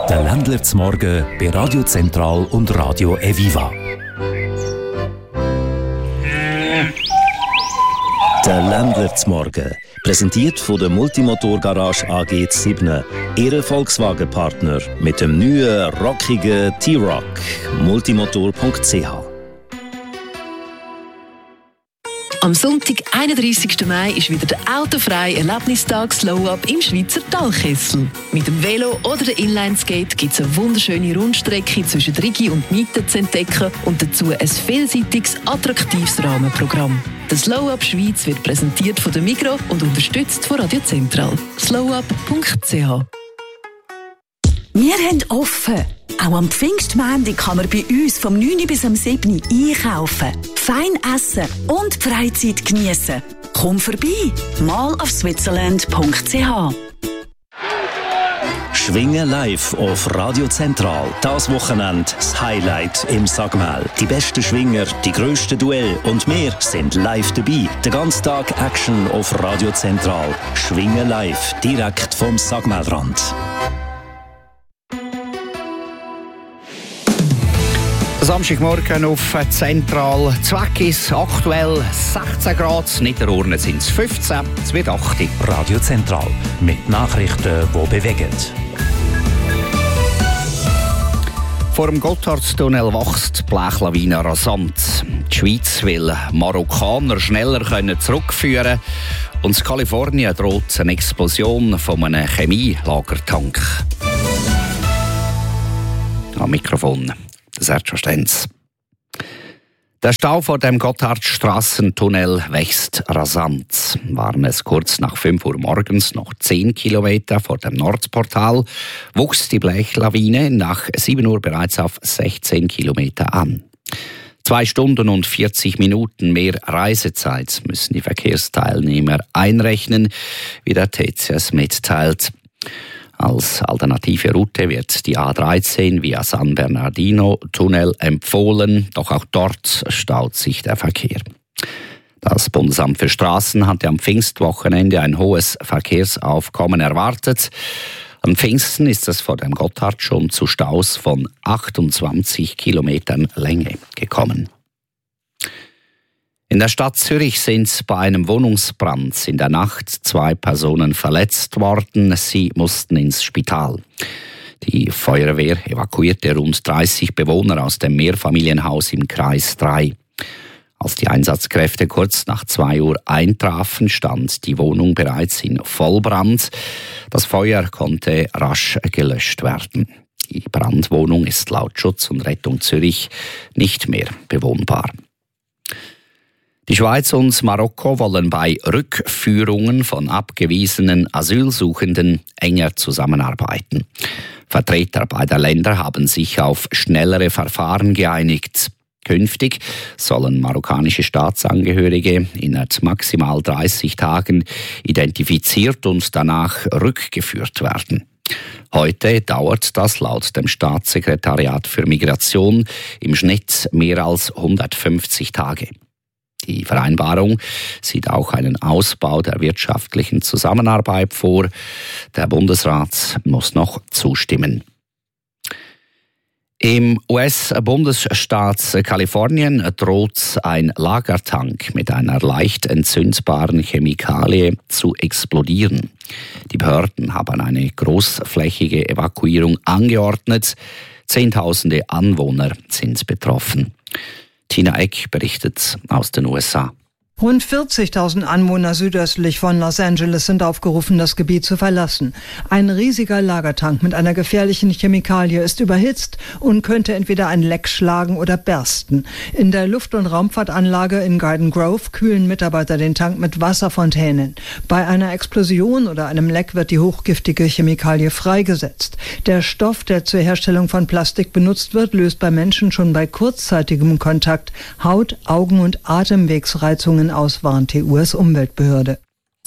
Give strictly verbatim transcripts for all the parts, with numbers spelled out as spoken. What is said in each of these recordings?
Der Ländler zum Morgen bei Radio Zentral und Radio Eviva. Der Ländler zum Morgen, präsentiert von der Multimotor-Garage A G sieben, Ihr Volkswagen-Partner mit dem neuen, rockigen T-Roc. multimotor punkt c h. Am Sonntag, einunddreissigsten Mai, ist wieder der autofreie Erlebnistag Slow-Up im Schweizer Talkessel. Mit dem Velo oder der Inline-Skate gibt es eine wunderschöne Rundstrecke zwischen Rigi und Mieten zu entdecken und dazu ein vielseitiges, attraktives Rahmenprogramm. Der Slow-Up Schweiz wird präsentiert von der Migros und unterstützt von Radio Zentral. slowup punkt c h. Wir haben offen. Auch am Pfingstmontag kann man bei uns vom neun bis am sieben einkaufen, fein essen und die Freizeit geniessen. Komm vorbei, mal auf switzerland punkt c h. Schwingen live auf Radio Zentral. Das Wochenende das Highlight im Sagmel. Die besten Schwinger, die grössten Duelle und wir sind live dabei. Den ganzen Tag Action auf Radio Zentral. Schwingen live, direkt vom Sagmelrand. Samstagmorgen auf Zentral. Zweckis aktuell sechzehn Grad, Niederurne sind es fünfzehn, es wird achtzig. Radio Zentral mit Nachrichten, die bewegen. Vor dem Gotthardtunnel wächst die Blechlawine rasant. Die Schweiz will Marokkaner schneller können zurückführen und in Kalifornien droht eine Explosion von einem Chemielagertank. Am Mikrofon Sergio Stenz. Der Stau vor dem Gotthardstrassentunnel wächst rasant. Waren es kurz nach fünf Uhr morgens noch zehn Kilometer vor dem Nordportal, wuchs die Blechlawine nach sieben Uhr bereits auf sechzehn Kilometer an. Zwei Stunden und vierzig Minuten mehr Reisezeit müssen die Verkehrsteilnehmer einrechnen, wie der T C S mitteilt. Als alternative Route wird die A dreizehn via San Bernardino-Tunnel empfohlen, doch auch dort staut sich der Verkehr. Das Bundesamt für Straßen hatte am Pfingstwochenende ein hohes Verkehrsaufkommen erwartet. Am Pfingsten ist es vor dem Gotthard schon zu Staus von achtundzwanzig Kilometern Länge gekommen. In der Stadt Zürich sind bei einem Wohnungsbrand in der Nacht zwei Personen verletzt worden. Sie mussten ins Spital. Die Feuerwehr evakuierte rund dreißig Bewohner aus dem Mehrfamilienhaus im Kreis drei. Als die Einsatzkräfte kurz nach zwei Uhr eintrafen, stand die Wohnung bereits in Vollbrand. Das Feuer konnte rasch gelöscht werden. Die Brandwohnung ist laut Schutz und Rettung Zürich nicht mehr bewohnbar. Die Schweiz und Marokko wollen bei Rückführungen von abgewiesenen Asylsuchenden enger zusammenarbeiten. Vertreter beider Länder haben sich auf schnellere Verfahren geeinigt. Künftig sollen marokkanische Staatsangehörige innerhalb maximal dreißig Tagen identifiziert und danach rückgeführt werden. Heute dauert das laut dem Staatssekretariat für Migration im Schnitt mehr als hundertfünfzig Tage. Die Vereinbarung sieht auch einen Ausbau der wirtschaftlichen Zusammenarbeit vor. Der Bundesrat muss noch zustimmen. Im U S-Bundesstaat Kalifornien droht ein Lagertank mit einer leicht entzündbaren Chemikalie zu explodieren. Die Behörden haben eine großflächige Evakuierung angeordnet. Zehntausende Anwohner sind betroffen. Tina Eck berichtet aus den U S A. Rund vierzigtausend Anwohner südöstlich von Los Angeles sind aufgerufen, das Gebiet zu verlassen. Ein riesiger Lagertank mit einer gefährlichen Chemikalie ist überhitzt und könnte entweder ein Leck schlagen oder bersten. In der Luft- und Raumfahrtanlage in Garden Grove kühlen Mitarbeiter den Tank mit Wasserfontänen. Bei einer Explosion oder einem Leck wird die hochgiftige Chemikalie freigesetzt. Der Stoff, der zur Herstellung von Plastik benutzt wird, löst bei Menschen schon bei kurzzeitigem Kontakt Haut-, Augen- und Atemwegsreizungen aus, warnt die U S-Umweltbehörde.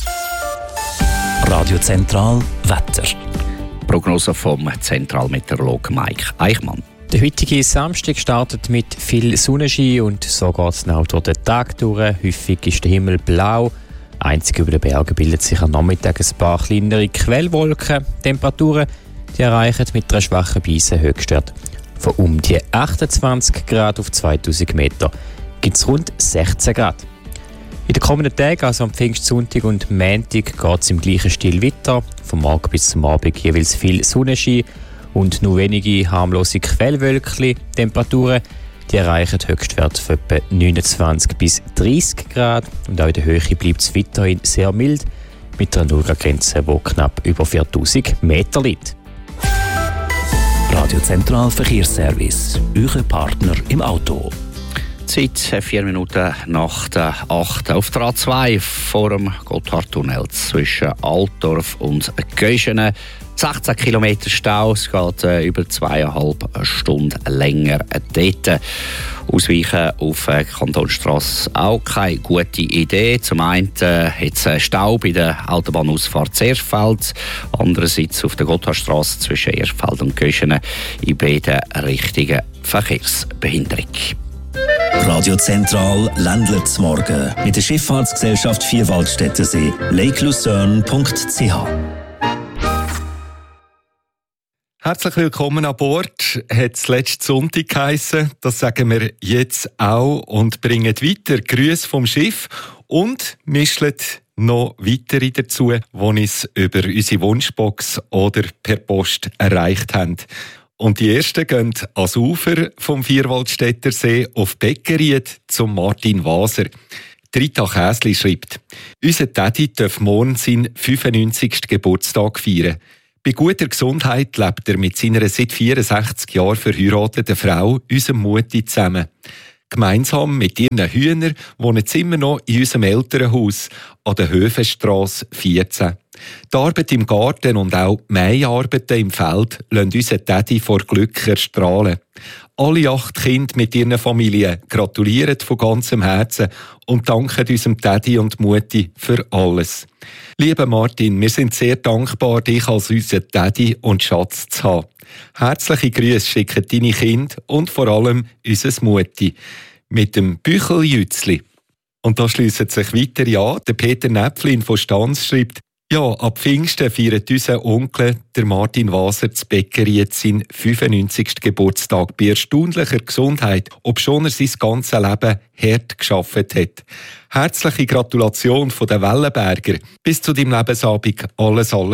Radio Zentral Wetter. Prognose vom Zentralmeteorologen Mike Eichmann. Der heutige Samstag startet mit viel Sonnenschein und so geht es auch durch den Tag durch. Häufig ist der Himmel blau. Einzig über den Bergen bildet sich am Nachmittag ein paar kleinere Quellwolken. Temperaturen die erreichen mit einer schwachen Brise Höchstwert von um die achtundzwanzig Grad auf zweitausend Meter. Gibt es rund sechzehn Grad. In den kommenden Tagen, also am Pfingstsonntag und Montag, geht es im gleichen Stil weiter. Vom Morgen bis zum Abend jeweils viel Sonnenschein und nur wenige harmlose Quellwölkchen. Temperaturen die erreichen Höchstwerte von etwa neunundzwanzig bis dreißig Grad. Und auch in der Höhe bleibt es weiterhin sehr mild, mit einer Nullgrenze, die knapp über viertausend Meter liegt. Radio Zentral Verkehrsservice, Ihr Partner im Auto. Zeit vier Minuten nach der acht auf der A zwei vor dem Gotthardtunnel zwischen Altdorf und Göschenen. sechzehn Kilometer Stau, es geht äh, über zweieinhalb Stunden länger dort. Ausweichen auf äh, Kantonstrasse auch keine gute Idee. Zum einen äh, hat es Stau bei der Autobahnausfahrt zu Erfeld, andererseits auf der Gotthardstrasse zwischen Erfeld und Göschenen in beiden Richtungen Verkehrsbehinderung. Radio Zentral Ländler zum Morgen mit der Schifffahrtsgesellschaft Vierwaldstättersee, lake lucerne punkt c h. Herzlich willkommen an Bord. Hat es letzten Sonntag geheissen. Das sagen wir jetzt auch und bringen weiter Grüße vom Schiff und mischen noch weitere dazu, die uns über unsere Wunschbox oder per Post erreicht haben. Und die ersten gehen ans Ufer vom Vierwaldstätter See auf Beckeried zum Martin Waser. Rita Käsli schreibt: Unser Daddy darf morgen seinen fünfundneunzigsten Geburtstag feiern. Bei guter Gesundheit lebt er mit seiner seit vierundsechzig Jahren verheirateten Frau, unserem Mutti, zusammen. Gemeinsam mit ihren Hühnern wohnen sie immer noch in unserem Elternhaus an der Höfenstrasse vierzehn. Die Arbeit im Garten und auch die Maiarbeiten im Feld lassen unseren Daddy vor Glück erstrahlen. Alle acht Kinder mit ihren Familien gratulieren von ganzem Herzen und danken unserem Daddy und Mutti für alles. Lieber Martin, wir sind sehr dankbar, dich als unseren Daddy und Schatz zu haben. Herzliche Grüße schicken deine Kinder und vor allem unser Mutti mit dem Bücheljützli. Und da schliessen sich weitere an. Der Peter Näpflin von Stanz schreibt: Ja, ab Pfingsten feiert unser Onkel, der Martin Waser, zu Beckeried seinen fünfundneunzigsten Geburtstag bei erstaunlicher Gesundheit, obschon er sein ganzes Leben hart gearbeitet hat. Herzliche Gratulation von den Wellenberger. Bis zu deinem Lebensabend alles, alles